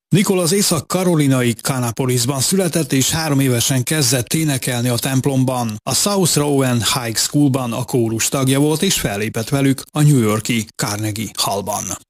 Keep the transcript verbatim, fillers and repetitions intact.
Nicole az észak-karolinai Kannapolisban született és három évesen kezdett énekelni a templomban. A South Rowan High Schoolban a kórus tagja volt és fellépett velük a New York-i Carnegie Hallban.